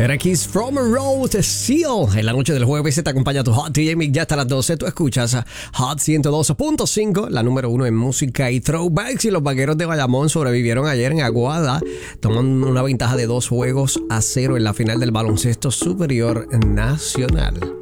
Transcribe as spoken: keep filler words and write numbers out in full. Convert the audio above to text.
Era Kiss from a Road Seal. En la noche del jueves te acompaña tu Hot D J Mix ya hasta las doce. Tú escuchas a Hot ciento doce punto cinco, la número uno en música y throwbacks. Y los vaqueros de Bayamón sobrevivieron ayer en Aguada. Toman una ventaja de dos juegos a cero en la final del baloncesto superior nacional.